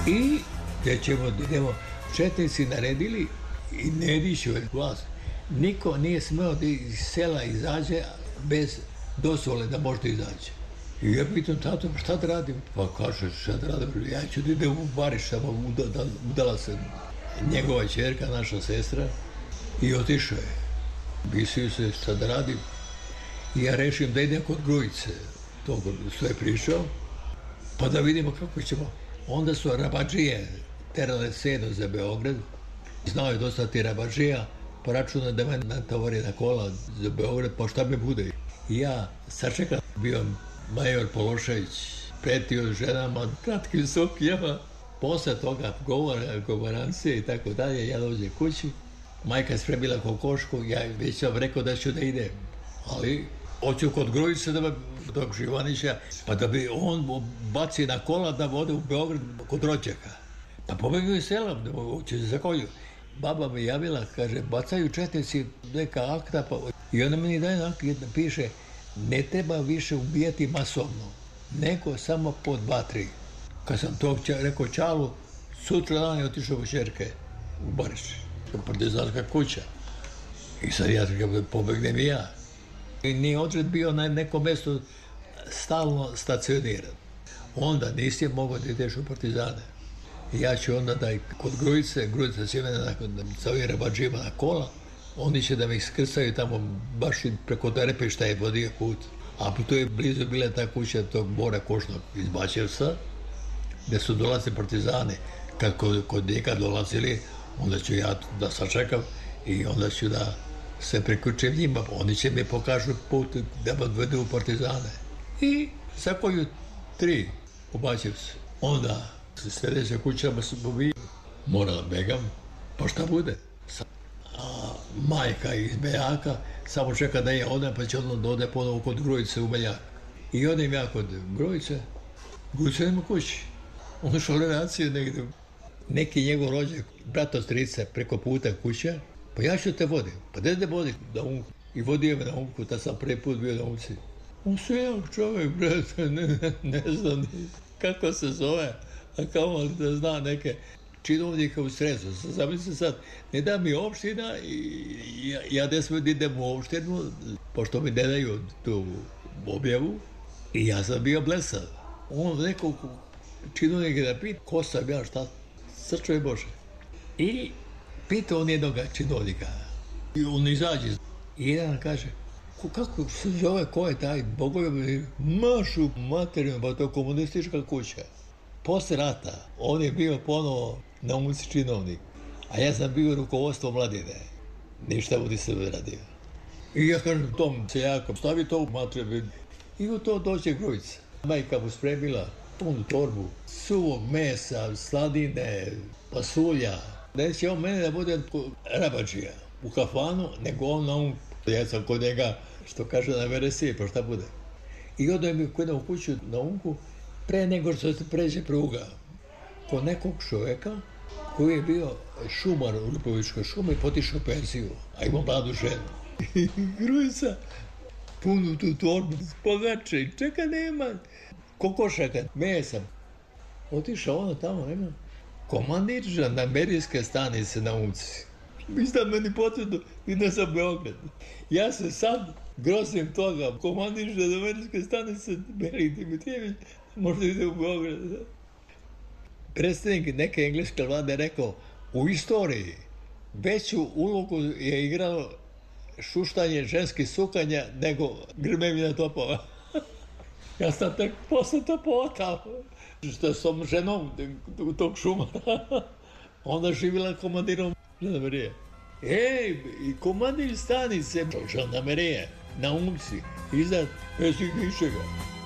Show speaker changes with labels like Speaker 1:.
Speaker 1: I gdje ćemo, idemo, četnici naredili i Nediću je glas. Niko nije smeo da iz sela izađe bez dozvole da možda izađe. I ja pitam tato, šta da radim? Pa kaže, šta da radim? Ja ću da idem u Bariš, samo udala se njegova ćerka, naša sestra, i otišao je. Mislio se šta da radim. I ja rešim da idem kod Grujice, to što je prišao, pa da vidimo kako ćemo. Onda su rabadžije terale seno za Beograd. Znao je dosta ti rabadžija, pa računa da me natovari na kola za Beograd, pa šta me bude. I ja sačekam, bio major Pološević, pretio ženama, kratkim suknjama. Posle toga govorancije i tako dalje, ja dođem kući, majka je spremila kokošku, ja već sam rekao da ću da idem, ali hoću kod Grujice da me, tog Živanića, pa da bi on baci na kola da vode u Beograd kod rođaka. Pa pobegao iz sela, da hoće za koju. Baba mi javila, kaže, bacaju četnici neka akta, pa... I ona meni daje akt, piše, ne treba više ubijati masovno, nego samo po 2-3. Kad sam to rekao Čalu, sutra dan je otišao u Šerke, u Bariš, partizanska kuća. I sad ja pobegnem i ja. I nije odred bio na nekom mjestu stalno stacioniran. Onda nisi mogao da ideš u partizane. I ja ću onda da kod Grujica će mene sa ovim rabadžima na kola, oni će da me iskrcaju tamo baš preko Terepešta je vodio put. A tu je blizu bila ta kuća tog Bora Košnog iz Baćevca, gdje su dolazili partizani. Kad kod njega dolazili, onda ću ja da sačekam i onda ću da se priključim njima. Oni će mi pokažu put da me odvedu u partizane. I za koju 3 u Baćevcu. Onda sljedeća kuća se pobije. Morala begam, pa šta bude? A majka iz Beljaka samo čeka da je odem, pa će odmah da ode ponovo kod Grujice u Beljak. I odem ja kod Grujice, Grujice nema kući. On šao relacije negdje. Neki njegov rođak, brato strica, preko puta kuća, pa ja ću te vodim. Pa gdje te vodim? Na Umku. I vodio me na Umku, tad sam prvi put bio na Umci. On se jak čovjek, brate, ne znam kako se zove, a kao li da zna neke činovnika u Srezu. Zamislim sad, ne da mi opština i ja ne smijem da idem u opštinu, pošto mi ne daju tu objavu, i ja sam bio blesav. On rekao, činovnik da pita, ko sam ja, šta, srčo je Bože. I pitao on jednog činovnika. I on izađe. I jedan kaže, kako se zove, ko je taj Bogoljub? Mašu materinu, pa to je komunistička kuća. Posle rata, on je bio ponovo na Umci činovnik, a ja sam bio rukovodstvo mladine. Ništa mu nisam radio. I ja kažem tom seljakom, stavi to u materinu. I u to dođe Grujica. Majka mu spremila punu torbu suvog mesa, sladine, pasulja. Neće on mene da bude rabadžija u kafanu, nego on na Umku. Ja sam kod njega, što kaže, na veresije, pa šta bude. I odao mi kod u kuću na Umku, pre nego što se pređe pruga, kod nekog čovjeka koji je bio šumar u Lipovičkoj šumi i potišao penziju, a imao mladu ženu. I Grujica punu tu torbu, pogače, čeka nema kokošaka, mesa. Otišao ono tamo, nema. Komandir žandarmerijske stanice na Umci. Mislim meni potrebno ide za Beograd. Ja se sad grozim toga. Komandir žandarmerijske stanice Beli Dimitrijević možda ide u Beograd. Predstavnik neke engleske vlade rekao, u istoriji veću ulogu je igralo šuštanje ženskih sukanja nego grmevina topova. Ja sam tek posle topova tamo. Što sam ženom tog šumara. Onda živjela komandirom žandarmerije. I komandir stanice žandarmerije na Umci, iznad bez ničega.